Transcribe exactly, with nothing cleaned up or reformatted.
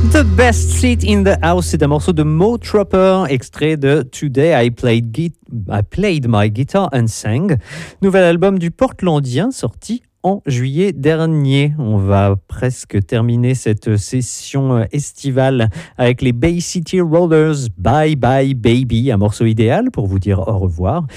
The Best Seat in the House, c'est un morceau de Mo Tropper, extrait de Today I Played, Gui- I Played My Guitar and Sang, nouvel album du Portlandien sorti en juillet dernier. On va presque terminer cette session estivale avec les Bay City Rollers, Bye Bye Baby, un morceau idéal pour vous dire au revoir.